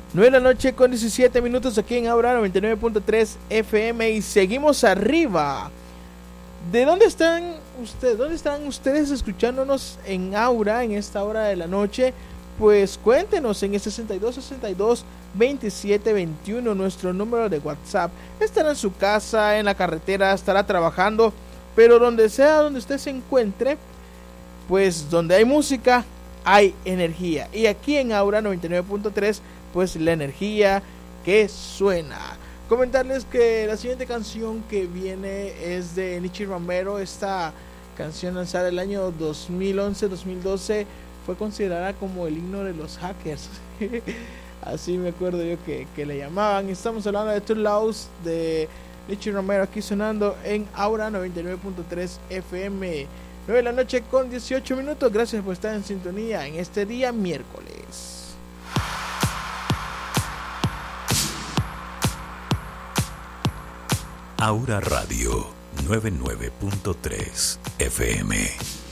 9 de la noche con 17 minutos aquí en Aura 99.3 FM y seguimos arriba. ¿De dónde están ustedes? ¿Dónde están ustedes escuchándonos en Aura en esta hora de la noche? Pues cuéntenos en el 6262-2721, nuestro número de WhatsApp. Estará en su casa, en la carretera, estará trabajando, pero donde sea donde usted se encuentre, pues donde hay música, hay energía. Y aquí en Aura 99.3, pues la energía que suena. Comentarles que la siguiente canción que viene es de Nicky Romero. Esta canción lanzada el año 2011-2012 fue considerada como el himno de los hackers. Así me acuerdo yo que le llamaban. Estamos hablando de Too Loud de Nicky Romero, aquí sonando en Aura 99.3 FM. 9 de la noche con 18 minutos. Gracias por estar en sintonía en este día miércoles. Aura Radio 99.3 FM.